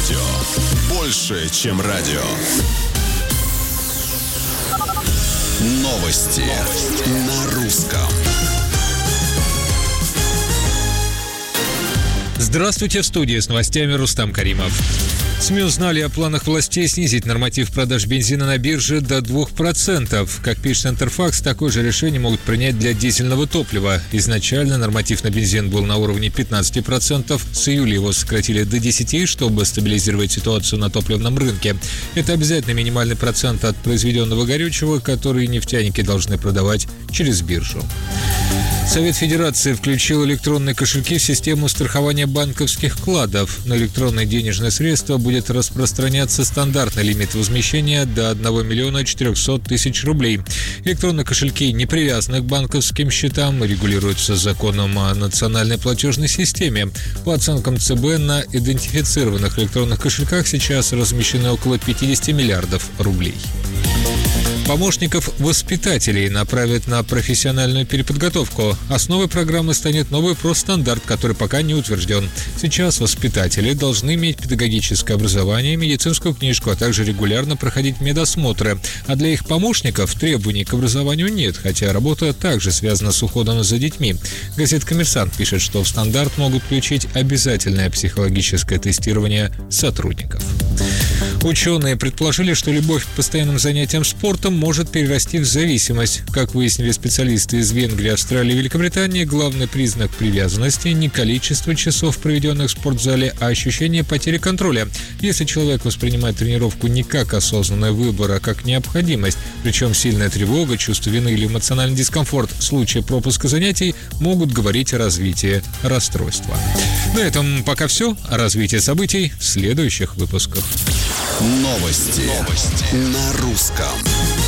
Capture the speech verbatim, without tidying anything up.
Радио. Больше, чем радио. Новости на русском. Здравствуйте, в студии с новостями Рустам Каримов. СМИ узнали о планах властей снизить норматив продаж бензина на бирже до двух процентов. Как пишет Интерфакс, такое же решение могут принять для дизельного топлива. Изначально норматив на бензин был на уровне пятнадцать процентов. С июля его сократили до десяти процентов, чтобы стабилизировать ситуацию на топливном рынке. Это обязательно минимальный процент от произведенного горючего, который нефтяники должны продавать через биржу. Совет Федерации включил электронные кошельки в систему страхования банковских вкладов. На электронные денежные средства будет распространяться стандартный лимит возмещения до одного миллиона четырехсот тысяч рублей. Электронные кошельки, не привязаны к банковским счетам, регулируются законом о национальной платежной системе. По оценкам ЦБ, на идентифицированных электронных кошельках сейчас размещены около пятьдесят миллиардов рублей. Помощников воспитателей направят на профессиональную переподготовку. Основой программы станет новый профстандарт, который пока не утвержден. Сейчас воспитатели должны иметь педагогическое образование, медицинскую книжку, а также регулярно проходить медосмотры. А для их помощников требований к образованию нет, хотя работа также связана с уходом за детьми. Газета «Коммерсант» пишет, что в стандарт могут включить обязательное психологическое тестирование сотрудников. Ученые предположили, что любовь к постоянным занятиям спортом может перерасти в зависимость. Как выяснили специалисты из Венгрии, Австралии и Великобритании, главный признак привязанности – не количество часов, проведенных в спортзале, а ощущение потери контроля. Если человек воспринимает тренировку не как осознанный выбор, а как необходимость, причем сильная тревога, чувство вины или эмоциональный дискомфорт в случае пропуска занятий могут говорить о развитии расстройства. На этом пока все. О развитии событий в следующих выпусках. Новости, Новости. на русском.